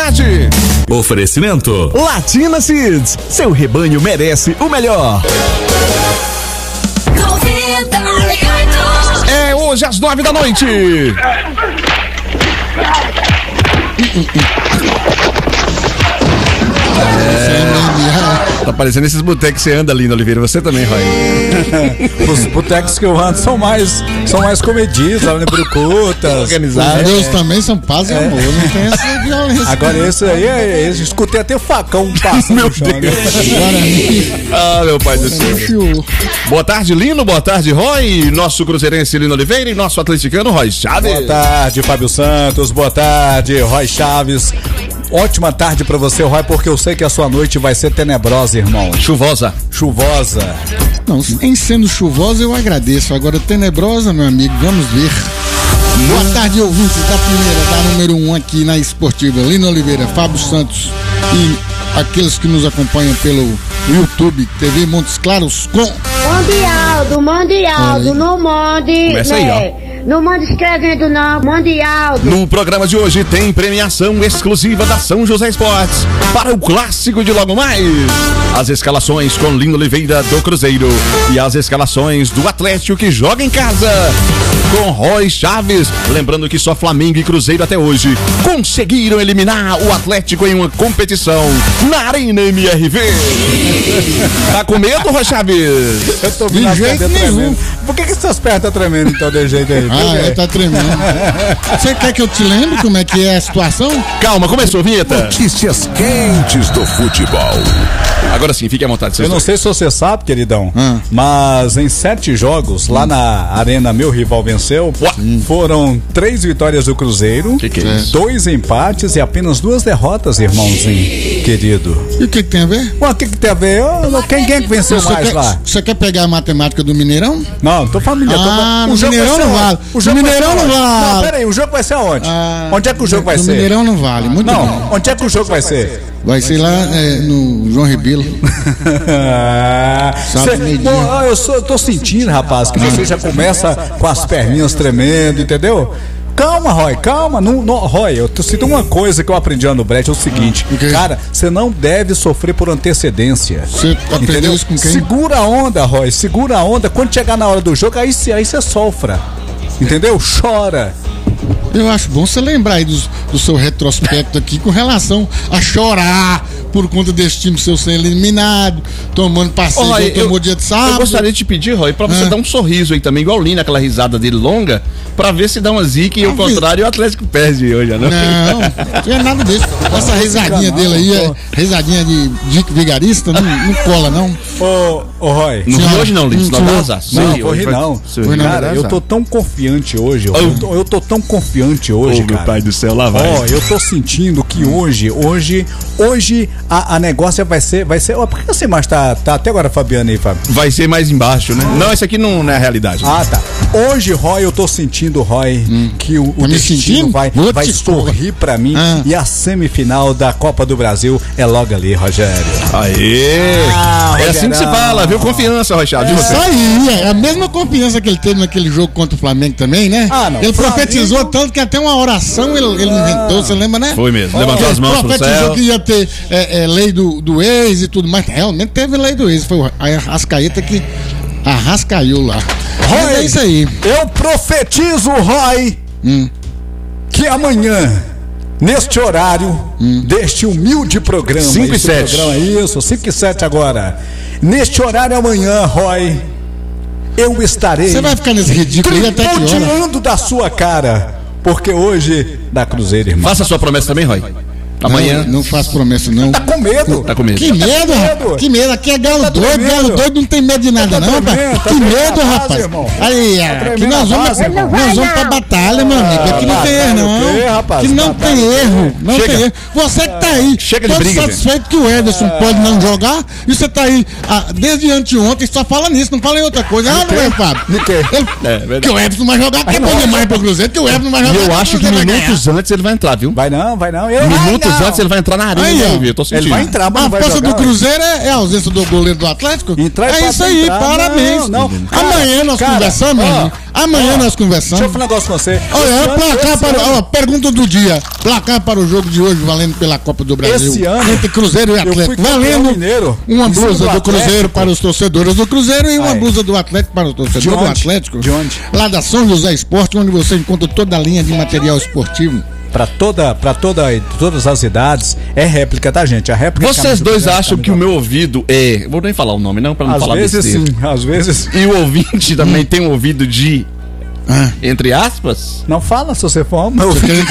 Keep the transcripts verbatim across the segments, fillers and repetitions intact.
tarde. Oferecimento Latina Seeds, seu rebanho merece o melhor. É hoje às nove da noite. É, tá parecendo esses botecos que você anda ali, Oliveira. Você também, Roy. Os botecos que eu ando são mais, são mais comedidos, né? Brucutas, organizados. Deus é. também são paz e é. amor, não tem essa violência. Agora esse aí, é, esse, escutei até o facão passando meu no chão. Deus. Ah, meu pai do céu. Boa tarde, Lino. Boa tarde, Roy. Nosso cruzeirense Lino Oliveira e nosso atleticano Roy Chaves. Boa tarde, Fábio Santos. Boa tarde, Roy Chaves. Ótima tarde pra você, Roy, porque eu sei que a sua noite vai ser tenebrosa, irmão. Chuvosa. Chuvosa. Não, em sendo chuvosa eu agradeço. Agora tenebrosa, meu amigo, vamos ver. Hum. Boa tarde, ouvintes da primeira, da número um aqui na Esportiva. Lino Oliveira, Fábio Santos e aqueles que nos acompanham pelo YouTube, T V Montes Claros com... Mundialdo, Mundialdo, no Monde. Começa né? aí, ó. Não manda escrevendo não, Mundialdo. No programa de hoje tem premiação exclusiva da São José Esportes para o clássico de logo mais. As escalações com Lino Oliveira do Cruzeiro e as escalações do Atlético que joga em casa com Roy Chaves. Lembrando que só Flamengo e Cruzeiro até hoje conseguiram eliminar o Atlético em uma competição na Arena M R V. Tá com medo, Roy Chaves? Eu tô de jeito nenhum. Por que que suas pernas estão tremendo então de jeito aí? Ah, é, tá tremendo. Você quer que eu te lembre como é que é a situação? Calma, começou, vinheta. Notícias quentes do futebol. Agora sim, fique à vontade. Eu não sei se você sabe, queridão, hum. mas em sete jogos, lá na Arena Meu Rival Venceu, hum. foram três vitórias do Cruzeiro, que que é isso? dois empates e apenas duas derrotas, irmãozinho querido. E o que que tem a ver? O que que tem a ver? Oh, quem, quem é que venceu Você mais quer, lá? Você quer pegar a matemática do Mineirão? Não, tô família. Ah, tô... o Mineirão não vale. O jogo Mineirão não vale. Não, peraí, o jogo vai ser aonde? Ah, onde é que o jogo vai o ser? O Mineirão não vale, muito não, bom. Onde é que o jogo vai ser? Vai ser lá é, no João Rebelo. Cê, bom, eu, sou, eu tô sentindo, rapaz, que você já começa com as perninhas tremendo, entendeu? Calma, Roy, calma. Não, não, Roy, eu sinto uma coisa que eu aprendi lá no Brete, é o seguinte, okay. cara, você não deve sofrer por antecedência. Você aprendeu isso com quem? Segura a onda, Roy, segura a onda. Quando chegar na hora do jogo, aí você aí sofra. Entendeu? Chora. Eu acho bom você lembrar aí do, do seu retrospecto aqui com relação a chorar por conta desse time seu ser eliminado, tomando passeio, Olha, tomou eu, dia de sábado. Eu gostaria de te pedir, Roy, pra você ah. dar um sorriso aí também, igual o Lino, aquela risada dele longa, pra ver se dá uma zica e ao contrário o Atlético perde hoje, não? Não, não é nada disso. Essa risadinha dele aí, é risadinha de Dick Vigarista, não, não cola, não. Ô, ô Roy. Não vi hoje não, Lino, senão dá azar. Não, não, rir não. Foi cara, eu tô tão confiante hoje, oh. eu, tô, eu tô tão confiante hoje, oh, cara. Meu pai do céu, lá vai. Ó, oh, eu tô sentindo que hoje, hoje, hoje a, a negócio vai ser, vai ser, ó, por que você mais tá, tá até agora, Fabiano aí, Fábio? Vai ser mais embaixo, né? Não, esse aqui não, não é a realidade. Né? Ah, tá. Hoje, Roy, eu tô sentindo, Roy, hum. que o, o destino vai, vai sorrir pra mim ah. e a semifinal da Copa do Brasil é logo ali, Rogério. Aê! Ah, é assim que se fala, viu? Confiança, Rochado. É isso aí, é a mesma confiança que ele teve naquele jogo contra o Flamengo também, né? Ah, não. Ele profetizou Flamengo... tanto que até uma oração ele, ele ah. inventou, você lembra, né? Foi mesmo, levantou oh, as mãos pro céu. Profetizou que ia ter é, é, lei do, do ex e tudo mais. Realmente teve lei do ex, foi a Arrascaeta que arrascaiu lá. Roy, é isso aí. Eu profetizo, Roy, hum. que amanhã, neste horário, hum. deste humilde programa, cinco e sete. Programa, isso, cinco e sete agora. Neste horário amanhã, Roy, eu estarei. Você vai ficar nesse ridículo aí até que hora? Tirando da sua cara, porque hoje dá Cruzeiro, irmão. Faça a sua promessa também, Roy. Amanhã. Não, não faço promessa, não. Tá com medo? Tá com medo. Que medo, tá rapaz? Que medo. Aqui é galo tá doido. Tremendo. Galo doido não tem medo de nada, tá não, rapaz. Tá que medo, base, rapaz. Irmão. Aí, tá aqui nós vamos, base, nós vamos não. pra batalha, meu amigo. Aqui não tem erro, não. Aqui não tem erro. Não tem erro. Você que tá aí, chega de briga, satisfeito gente. Que o Ederson é. pode não jogar, e você tá aí ah, desde anteontem só fala nisso, não fala em outra coisa. Ah, não é, Fábio? É, que o Ederson não vai jogar, que é bom demais pro Cruzeiro, que o Ederson não vai jogar. Eu acho que minutos antes ele vai entrar, viu? Vai não, vai não. Minutos antes ele vai entrar na Aí, eu tô ele vai entrar, mas a não vai força jogar, do Cruzeiro é, é a ausência do goleiro do Atlético. Entrar é isso aí, entrar. parabéns. Não, não. Cara, amanhã nós cara, conversamos, ó, Amanhã Ó, nós conversamos. Deixa eu falar um negócio com você. Olha, Esse é ano- placar esse para. ano- Ó, pergunta do dia. Placar para o jogo de hoje, valendo pela Copa do Brasil. Esse ano, entre Cruzeiro e eu fui Atlético. campeão Valendo mineiro, uma em cima blusa do do Cruzeiro Atlético. para os torcedores do Cruzeiro e uma Aí. blusa do Atlético para os torcedores De do onde? Atlético. De onde? Lá da São José Esporte, onde você encontra toda a linha de material esportivo. Pra toda, pra toda, todas as idades, é réplica, tá, gente? A réplica. Vocês camisa dois branca, acham que o camisa- meu ouvido é. Vou nem falar o nome, não, pra não Às falar vezes besteira. sim, às vezes. E o ouvinte também tem um ouvido de. Ah. Entre aspas? Não fala se você for homem.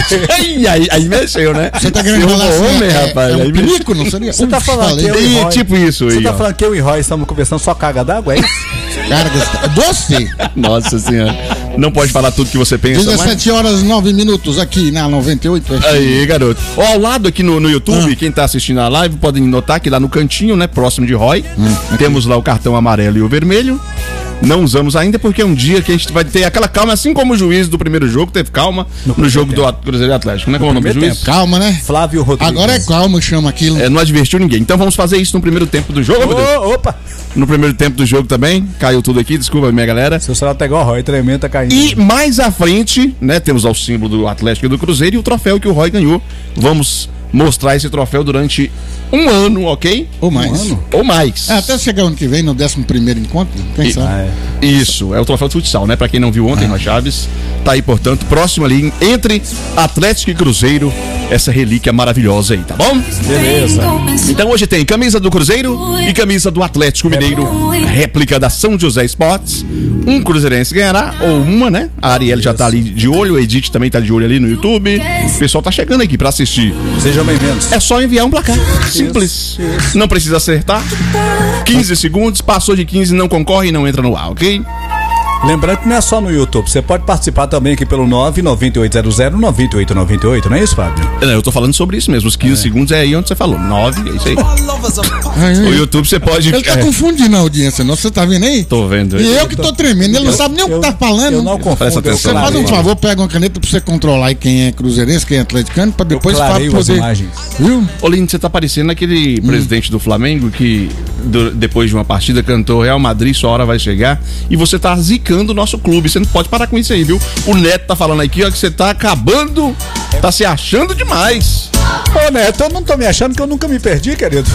Aí, aí, aí mexeu, né? Você tá querendo Se eu falar for assim, homem, é, rapaz. é aí um mexeu. pinico, não seria? Você tá Uf, falando falei. que eu e Ih, Roy- tipo isso Você aí, tá ó. falando que eu e Roy estamos conversando só caga d'água, é isso? Cara, você. Nossa senhora. Não pode falar tudo que você pensa, mas... dezessete horas e nove minutos aqui na noventa e oito. Aí, garoto. Ó, ao lado aqui no, no YouTube, quem tá assistindo a live, podem notar que lá no cantinho, né, próximo de Roy, temos lá o cartão amarelo e o vermelho. Não usamos ainda porque é um dia que a gente vai ter aquela calma, assim como o juiz do primeiro jogo teve calma no, primeiro jogo tempo. do Cruzeiro e Atlético, né? Como é o nome do primeiro juiz? Calma, né? Flávio Rodrigues. Agora é calma, chama aquilo. É, não advertiu ninguém. Então vamos fazer isso no primeiro tempo do jogo, meu Deus. Ô, opa! No primeiro tempo do jogo também. Caiu tudo aqui, desculpa, minha galera. Seu celular tá igual o Roy, tremendo, tá caindo. E mais à frente, né, temos lá o símbolo do Atlético e do Cruzeiro e o troféu que o Roy ganhou. Vamos mostrar esse troféu durante um ano, ok? Ou mais. ano? Ou mais. É, até chegar ano que vem, no décimo primeiro encontro, quem E- sabe? Ah, é. Isso, é o troféu de futsal, né? Pra quem não viu ontem, Roy Chaves. Tá aí, portanto, próximo ali, entre Atlético e Cruzeiro, essa relíquia maravilhosa aí, tá bom? Beleza. Então hoje tem camisa do Cruzeiro e camisa do Atlético Mineiro, réplica da São José Esportes. Um cruzeirense ganhará, ou uma, né? A Ariel já tá ali de olho, o Edith também tá de olho ali no YouTube. O pessoal tá chegando aqui pra assistir. Sejam bem-vindos. É só enviar um placar. Simples. Não precisa acertar. quinze segundos, passou de quinze, não concorre e não entra no ar, ok? Lembrando que não é só no YouTube, você pode participar também aqui pelo nove nove oito zero zero nove oito nove oito, não é isso, Fábio? Não, eu tô falando sobre isso mesmo. Os quinze segundos é aí onde você falou. nove, é isso aí. Ai, O ai. YouTube você pode. Ele tá é, confundindo a audiência, não? Você tá vendo aí? Tô vendo. E eu que tô tremendo, ele não sabe nem o que tá falando. Eu não confundo. Presta eu atenção. Você faz um clareio. favor, pega uma caneta pra você controlar aí quem é cruzeirense, quem é atleticano, pra depois pra clareio as poder. imagens. Viu? Ô, Lino, você tá parecendo aquele presidente do Flamengo que do- depois de uma partida cantou Real Madrid, sua hora vai chegar, e você tá zicando o nosso clube. Você não pode parar com isso aí, viu? O Neto tá falando aqui, ó, que você tá acabando, tá se achando demais. Ô, Neto, eu não tô me achando que eu nunca me perdi, querido.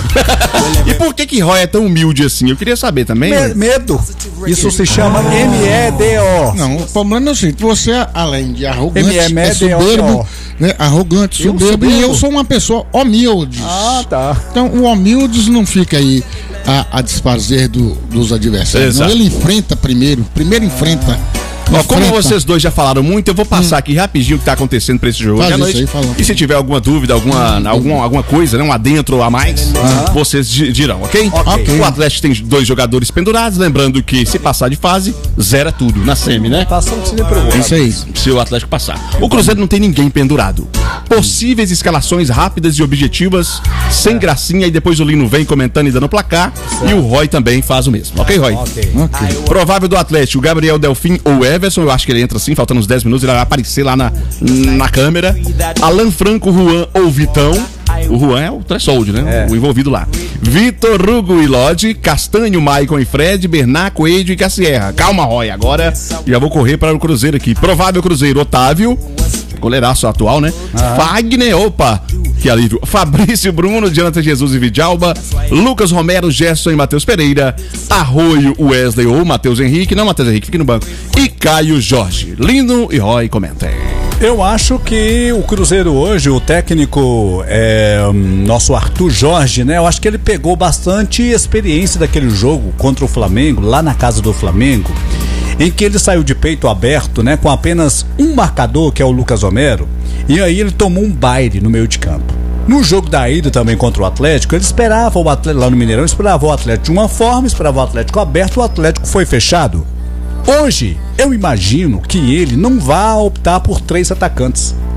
E por que que Roy é tão humilde assim? Eu queria saber também. Me- medo. Isso se chama M E D O. Não, o problema é o seguinte, você, além de arrogante, M M E é D O. soberbo, né? Arrogante, Eu soberbo, e soberbo? eu sou uma pessoa humilde. Ah, tá. Então, o humildes não fica aí a, a desfazer do- dos adversários. Não, Exato. ele enfrenta primeiro, primeiro enfrenta. Ó, como enfrenta. vocês dois já falaram muito, eu vou passar aqui rapidinho o que tá acontecendo pra esse jogo Faz hoje à isso noite. aí, fala. E se tiver alguma dúvida, alguma, alguma, alguma coisa, né, um adentro a mais, vocês di- dirão, ok? Ok. O Atlético tem dois jogadores pendurados, lembrando que se passar de fase, zera tudo na semi, né? Passando que se me preocupa. Isso aí. Se o Atlético passar. O Cruzeiro não tem ninguém pendurado. Possíveis escalações rápidas e objetivas, sem gracinha, e depois o Lino vem comentando e dando placar. E o Roy também faz o mesmo, ok, Roy? Ok. Ok. Provável do Atlético, Gabriel Delfim ou Everson, eu acho que ele entra assim, faltando uns dez minutos, ele vai aparecer lá na, na câmera. Alan Franco, Juan ou Vitão. O Juan é o threshold, né? É. O envolvido lá. Vitor Hugo e Lodi, Castanho, Maicon e Fred, Bernat, Coelho e Cassierra. Calma, Roy, agora já vou correr para o Cruzeiro aqui. Provável Cruzeiro, Otávio, goleiraço atual, né? Fagner, opa, que alívio. Fabrício Bruno, Jonathan Jesus e Vidalba, Lucas Romero, Gerson e Matheus Pereira, Arroio, Wesley ou Matheus Henrique, não Matheus Henrique, fique no banco, e Caio Jorge. Lino e Roy, comentem. Eu acho que o Cruzeiro hoje, o técnico, é, hum, nosso Arthur Jorge, né? Eu acho que ele pegou bastante experiência daquele jogo contra o Flamengo, lá na casa do Flamengo, em que ele saiu de peito aberto, né? Com apenas um marcador, que é o Lucas Romero, e aí ele tomou um baile no meio de campo. No jogo da ida também contra o Atlético, ele esperava o Atlético, lá no Mineirão, esperava o Atlético de uma forma, esperava o Atlético aberto, o Atlético foi fechado. Hoje, eu imagino que ele não vá optar por três atacantes.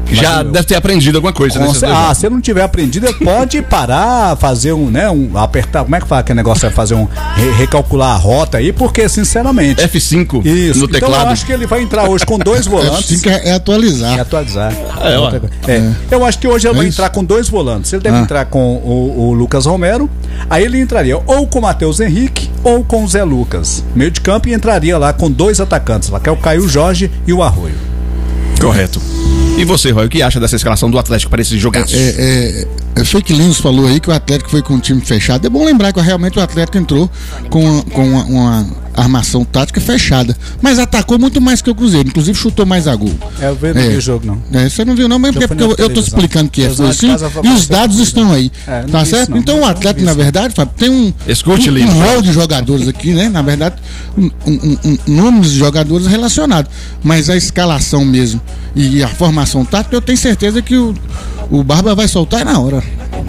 Já Mas, deve ter aprendido alguma coisa, né? Ah, se não tiver aprendido, ele pode parar, fazer um, né, um, apertar, como é que fala aquele negócio, é fazer um, re, recalcular a rota aí, porque, sinceramente... F cinco isso, no teclado. Então eu acho que ele vai entrar hoje com dois volantes. F cinco é, é atualizar. É atualizar. É, ó. É. É. Eu acho que hoje ele É vai isso? entrar com dois volantes. Ele deve Ah. entrar com o, o Lucas Romero, aí ele entraria ou com o Matheus Henrique ou com o Zé Lucas. Meio de campo e entraria lá com dois atacantes, lá que é o Caio Jorge e o Arroio. Correto. E você, Roy, o que acha dessa escalação do Atlético para esse jogaço? É, é, é, Fake Linus falou aí que o Atlético foi com um time fechado. É bom lembrar que realmente o Atlético entrou com, com uma, uma armação tática fechada, mas atacou muito mais que o Cruzeiro, inclusive chutou mais a gol. É, eu não vi o jogo, não. É, você não viu não, mas porque, fui porque na eu, eu tô televisão. explicando que é Eu foi lá de assim, casa vou e os passar dados tudo. estão aí, É, não tá vi certo? isso, não. Então o Não Atlético, vi na isso. verdade, Fábio, tem um, Escute, um, Lino. um rol de jogadores aqui, né? Na verdade, um, um, um, números de jogadores relacionados, mas a escalação mesmo e a formação tática, eu tenho certeza que o, o Barba vai soltar na hora.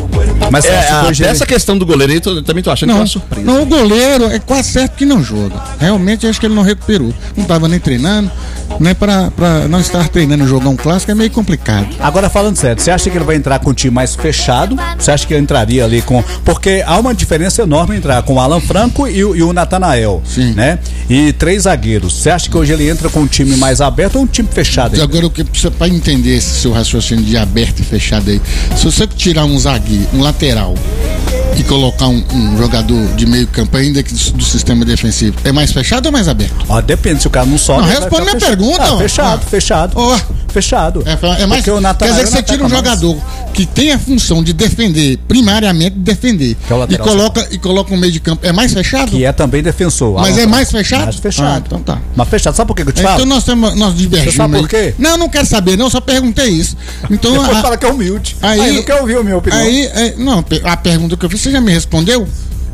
Mas É, acho que a, hoje ele- essa questão do goleiro aí, tô- também tô achando que é Não, uma surpresa. não, o goleiro é quase certo que não joga. Realmente acho que ele não recuperou. Não estava nem treinando, né? Pra, pra não estar treinando jogar um clássico é meio complicado. Agora falando sério, você acha que ele vai entrar com um time mais fechado? Você acha que ele entraria ali com... Porque há uma diferença enorme entrar com o Alan Franco e o, e o Natanael, Sim. né? E três zagueiros. Você acha que hoje ele entra com um time mais aberto ou um time fechado? E aí? agora o que precisa para entender esse seu raciocínio de aberto e fechado aí, se você tirar um zagueiro, um lateral e colocar um, um jogador de meio campo ainda que do, do sistema defensivo, é mais fechado ou mais aberto? Ó, depende, se o cara não sobe... Não, ele vai responde ficar minha fechado. pergunta, Ah, ó. fechado, Ah. fechado. Ó. Fechado. É, é mais, Porque o quer Natanael dizer que você não tira um ataca mais. jogador que tem a função de defender, primariamente defender, Que é o e lateral coloca, e coloca um meio de campo, é mais fechado? Que é também defensor. Mas Alan é Franco. mais fechado? Mais fechado. Ah, então tá. Mas fechado, sabe por que que eu te É, falo? então nós, temos, nós divergimos. Você sabe por aí. quê? Não, não quero saber, não, só perguntei isso. Então, Depois a- fala que é humilde. aí- Aí não quer ouvir a minha opinião. aí, é, não, pe- a pergunta que eu fiz, você já me respondeu?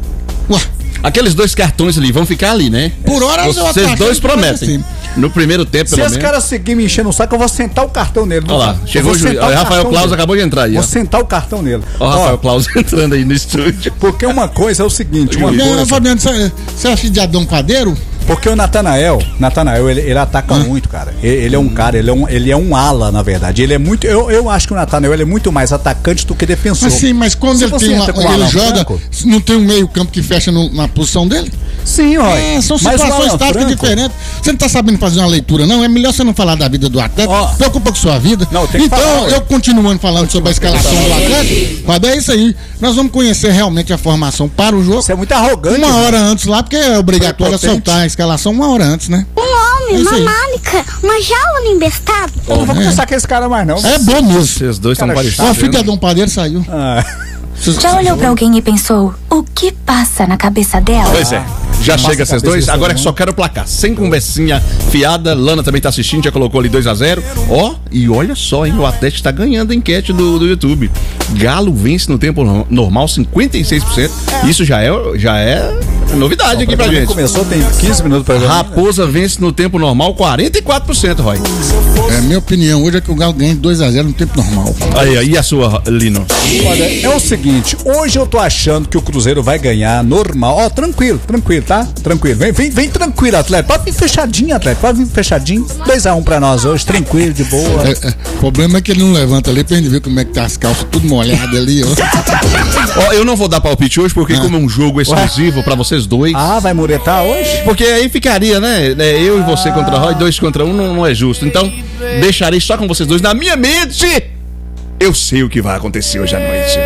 Ué, Aqueles dois cartões ali vão ficar ali, né? por hora eu tô Vocês achando dois que vai prometem. assim. No primeiro tempo, Se pelo esse menos. cara seguir me enchendo o saco, eu vou sentar o cartão nele. Olha lá, Eu chegou vou o juiz. sentar o Rafael cartão Claus nele. acabou de entrar aí, ó. Vou sentar o cartão nele. Ó, o Rafael Claus entrando aí no estúdio. Porque uma coisa é o seguinte, uma Fabiano, coisa, Fabiano, você você é filho de Adão Padeiro? porque o Natanael, Natanael, ele, ele ataca muito, cara. Ele, ele é um cara, ele é um, ele é um ala, na verdade. Ele é muito, eu, eu acho que o Natanael ele é muito mais atacante do que defensor. Mas sim, mas quando Se ele, você tem uma, entra com o ele Alan joga, Franco- não tem um meio campo que fecha no- na posição dele? Sim, ó. É, são Mas o situações Alan táticas Franco- diferentes. Você não tá sabendo fazer uma leitura, não? É melhor você não falar da vida do Atlético. Ó. Preocupa com sua vida. Não, tem que então, falar, ué. eu continuando falando sobre a escalação do Atlético, Fábio, é isso aí. Nós vamos conhecer realmente a formação para o jogo. Você é muito arrogante. Uma né? hora antes lá, porque é obrigatório Prepotente. soltar a escalação uma hora antes, né? Um homem, É isso uma aí. málica, uma jaula embestada. Eu não vou conversar com esse cara mais, não. É bom mesmo. Vocês dois estão Cara parecidos. Ó, o filho de Adão Padeiro saiu. Ah, Já olhou pra alguém e pensou, o que passa na cabeça dela? Pois é. Já Nossa, chega esses cabeça dois, desse agora é não. que só quero o placar. Sem conversinha fiada, Lana também tá assistindo, já colocou ali dois a zero. Ó, e olha só, hein, o Atlético tá ganhando a enquete do, do YouTube. Galo vence no tempo no- normal cinquenta e seis por cento. Isso já é, já é novidade aqui pra gente. Começou, tem quinze minutos pra ver. Raposa vence no tempo normal quarenta e quatro por cento, Roy. É, minha opinião hoje é que o Galo ganha de dois a zero no tempo normal. Aí, aí a sua, Lino? Olha, é o seguinte, hoje eu tô achando que o Cruzeiro vai ganhar normal. Ó, tranquilo, tranquilo, tá? Tranquilo. Vem, vem, vem tranquilo, atleta. Pode vir fechadinho, atleta. Pode vir fechadinho. dois a um pra nós hoje, tranquilo, de boa. É, é, o problema é que ele não levanta ali pra gente ver como é que tá as calças tudo molhadas ali, ó. Ó, eu não vou dar palpite hoje porque como é um jogo exclusivo pra vocês dois. Ah, vai muretar hoje? Porque aí ficaria, né? né, Eu e você contra a Roy, dois contra um, não, não é justo. Então, deixarei só com vocês dois. Na minha mente, eu sei o que vai acontecer hoje à noite.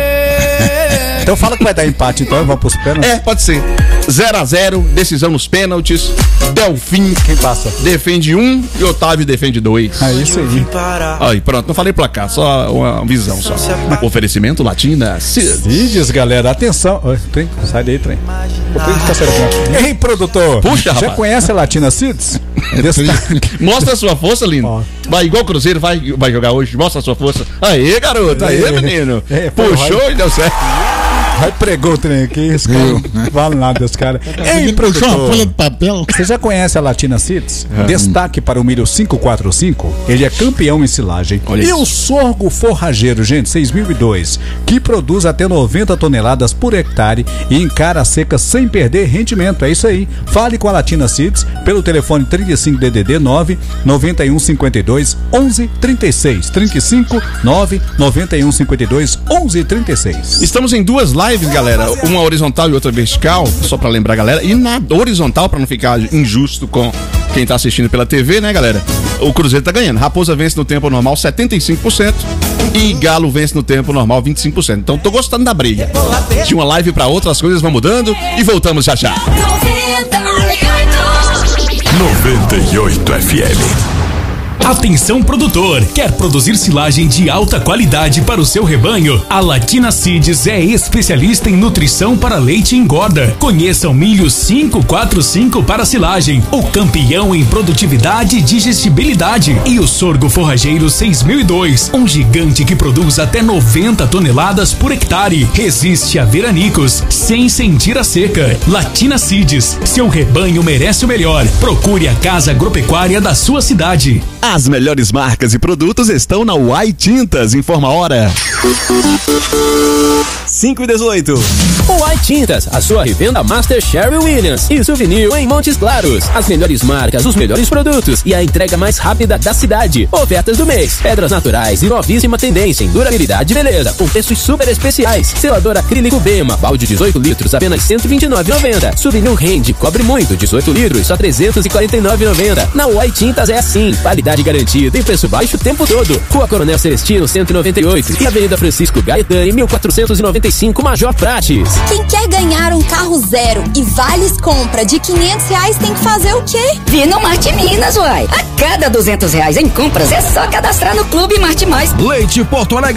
Então fala que vai dar empate, então, vamos pros pênaltis. É, pode ser. zero a zero, decisão nos pênaltis. Delfim Quem passa? defende um e Otávio defende dois. É isso aí. Aí, pronto, não falei placar, só uma visão só. Oferecimento Latina. Cids. Vídeos, galera, atenção. Oi, trem, sai daí, trem. O trem tá saindo. Ei, produtor. Puxa, Já rapaz. conhece a Latina Seeds? Destaque. Mostra a sua força, lindo. Vai igual o Cruzeiro, vai, vai jogar hoje. Mostra a sua força. Aê, garoto. Aê, menino. É, foi, Puxou e deu certo. Aí pregou o trem aqui, esse cara não vale nada desse cara. Ei, Puxou uma produtor, folha de papel. você já conhece a Latina Seeds? Destaque para o milho cinco quatro cinco. Ele é campeão em silagem. Olha E isso. o sorgo forrageiro, gente, seis mil e dois, que produz até noventa toneladas por hectare e encara a seca sem perder rendimento. É isso aí. Fale com a Latina Seeds pelo telefone trinta e cinco D D D nove nove um cinco dois onze trinta e seis. trinta e cinco nove nove um cinco dois onze trinta e seis. Estamos em duas lives, galera. Uma horizontal e outra vertical, só pra lembrar, galera. E na horizontal, pra não ficar injusto com quem tá assistindo pela T V, né, galera? O Cruzeiro tá ganhando. Raposa vence no tempo normal setenta e cinco por cento e Galo vence no tempo normal vinte e cinco por cento. Então tô gostando da briga. De uma live pra outra, as coisas vão mudando e voltamos já já. noventa e oito F M. Atenção produtor, quer produzir silagem de alta qualidade para o seu rebanho? A Latina Seeds é especialista em nutrição para leite e engorda. Conheça o milho cinco quatro cinco para silagem, o campeão em produtividade e digestibilidade, e o sorgo forrageiro seis mil e dois, um gigante que produz até noventa toneladas por hectare. Resiste a veranicos sem sentir a seca. Latina Seeds, seu rebanho merece o melhor. Procure a casa agropecuária da sua cidade. As melhores marcas e produtos estão na Uai Tintas. Informa a hora. cinco e dezoito. Uai Tintas, a sua revenda Master Sherry Williams e Souvenir em Montes Claros. As melhores marcas, os melhores produtos e a entrega mais rápida da cidade. Ofertas do mês, pedras naturais e novíssima tendência em durabilidade e beleza, com preços super especiais. Selador acrílico Bema, balde dezoito litros, apenas cento e vinte e nove reais e noventa centavos. Souvenir Rende, cobre muito, dezoito litros, só trezentos e quarenta e nove reais e noventa centavos. Na Uai Tintas é assim, qualidade garantida e preço baixo o tempo todo. Rua Coronel Celestino, cento e noventa e oito e Avenida Francisco Gaetani, mil quatrocentos e noventa e cinco, Major Prates. Quem quer ganhar um carro zero e vales compra de quinhentos reais tem que fazer o quê? Vir no Marte Minas, uai. A cada duzentos reais em compras é só cadastrar no Clube Marte Mais. Leite Porto Alegre.